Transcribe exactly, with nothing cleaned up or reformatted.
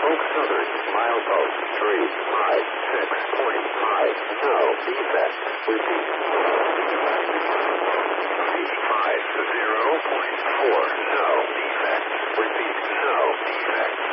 Southern, milepost three five six point five, no defect. Repeat. three five zero point four, no defect.